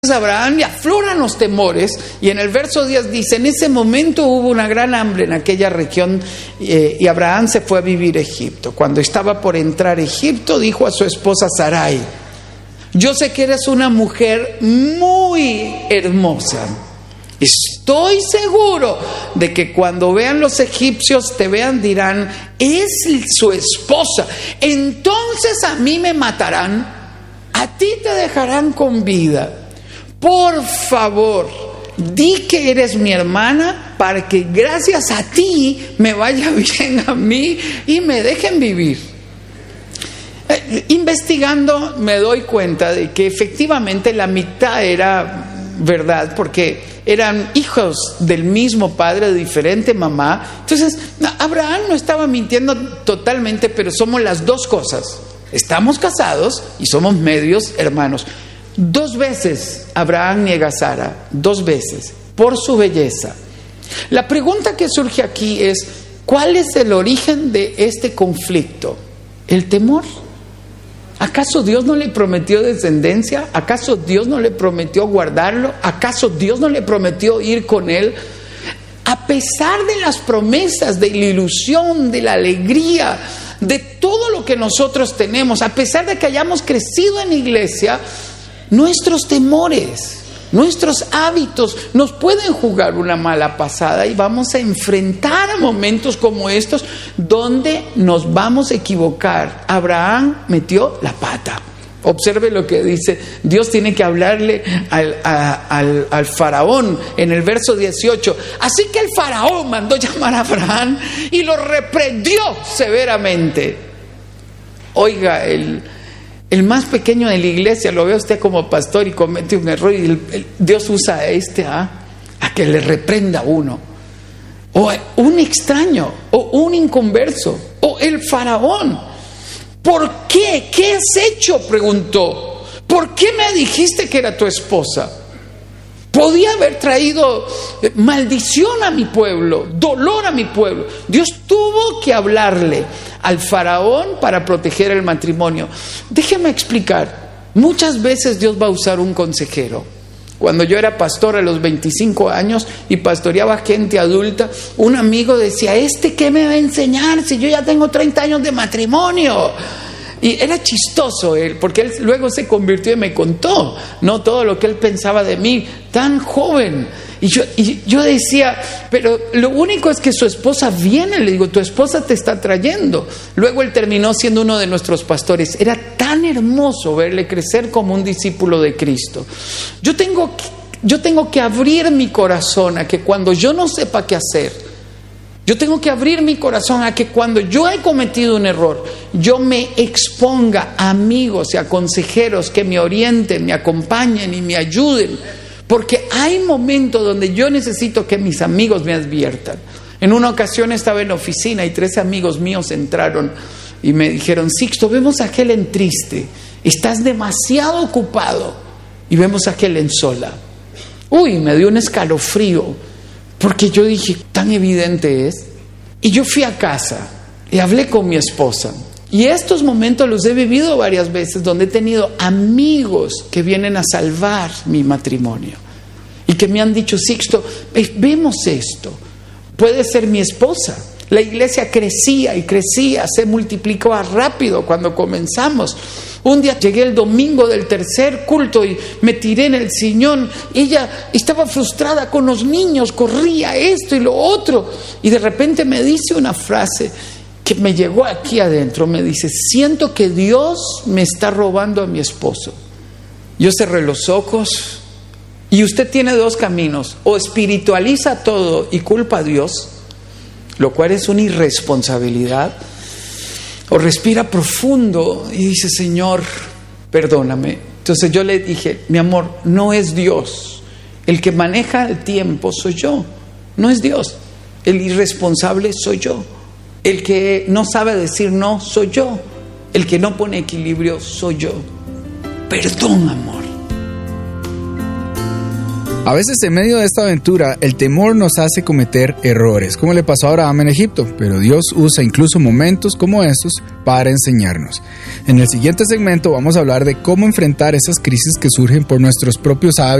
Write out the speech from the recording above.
Abraham le afloran los temores, y en el verso 10 dice: en ese momento hubo una gran hambre en aquella región, y Abraham se fue a vivir a Egipto. Cuando estaba por entrar a Egipto, dijo a su esposa Sarai: yo sé que eres una mujer muy hermosa. Estoy seguro de que cuando vean los egipcios te vean, dirán: es su esposa. Entonces a mí me matarán, a ti te dejarán con vida. Por favor, di que eres mi hermana para que gracias a ti me vaya bien a mí y me dejen vivir. Investigando me doy cuenta de que efectivamente la mitad era verdad, porque eran hijos del mismo padre, de diferente mamá. Entonces Abraham no estaba mintiendo totalmente, pero somos las dos cosas. Estamos casados y somos medios hermanos. 2 veces Abraham niega a Sara, 2 veces, por su belleza. La pregunta que surge aquí es: ¿cuál es el origen de este conflicto? ¿El temor? ¿Acaso Dios no le prometió descendencia? ¿Acaso Dios no le prometió guardarlo? ¿Acaso Dios no le prometió ir con él? A pesar de las promesas, de la ilusión, de la alegría, de todo lo que nosotros tenemos, a pesar de que hayamos crecido en iglesia, nuestros temores, nuestros hábitos nos pueden jugar una mala pasada, y vamos a enfrentar momentos como estos donde nos vamos a equivocar. Abraham metió la pata. Observe lo que dice. Dios tiene que hablarle al faraón en el verso 18. Así que el faraón mandó llamar a Abraham y lo reprendió severamente. Oiga, el más pequeño de la iglesia, lo ve usted como pastor y comete un error, y Dios usa a que le reprenda a uno, o un extraño, o un inconverso, o el faraón. ¿Por qué? ¿Qué has hecho?, preguntó. ¿Por qué me dijiste que era tu esposa? Podía haber traído maldición a mi pueblo, dolor a mi pueblo. Dios tuvo que hablarle al faraón para proteger el matrimonio. Déjeme explicar. Muchas veces Dios va a usar un consejero. Cuando yo era pastor a los 25 años y pastoreaba gente adulta, un amigo decía: ¿qué me va a enseñar si yo ya tengo 30 años de matrimonio? Y era chistoso él, porque él luego se convirtió y me contó, ¿no?, todo lo que él pensaba de mí, tan joven. Y yo decía: pero lo único es que su esposa viene. Le digo: tu esposa te está trayendo. Luego él terminó siendo uno de nuestros pastores. Era tan hermoso verle crecer como un discípulo de Cristo. Yo tengo que abrir mi corazón a que cuando yo no sepa qué hacer, yo tengo que abrir mi corazón a que cuando yo he cometido un error, yo me exponga a amigos y a consejeros que me orienten, me acompañen y me ayuden. Porque hay momentos donde yo necesito que mis amigos me adviertan. En una ocasión estaba en la oficina y 3 amigos míos entraron y me dijeron: Sixto, vemos a Helen triste, estás demasiado ocupado. Y vemos a Helen sola. Uy, me dio un escalofrío, porque yo dije: tan evidente es. Y yo fui a casa y hablé con mi esposa. Y estos momentos los he vivido varias veces, donde he tenido amigos que vienen a salvar mi matrimonio y que me han dicho: Sixto, vemos esto, puede ser mi esposa. La iglesia crecía y crecía, se multiplicaba rápido cuando comenzamos. Un día llegué el domingo del tercer culto y me tiré en el sillón. Ella estaba frustrada con los niños, corría esto y lo otro, y de repente me dice una frase que me llegó aquí adentro. Me dice: siento que Dios me está robando a mi esposo. Yo cerré los ojos. Y usted tiene 2 caminos: o espiritualiza todo y culpa a Dios, lo cual es una irresponsabilidad, o respira profundo y dice: Señor, perdóname. Entonces yo le dije: mi amor, no es Dios. El que maneja el tiempo soy yo, no es Dios. El irresponsable soy yo. El que no sabe decir no soy yo. El que no pone equilibrio soy yo. Perdón, amor. A veces en medio de esta aventura el temor nos hace cometer errores, como le pasó a Abraham en Egipto, pero Dios usa incluso momentos como estos para enseñarnos. En el siguiente segmento vamos a hablar de cómo enfrentar esas crisis que surgen por nuestros propios hábitos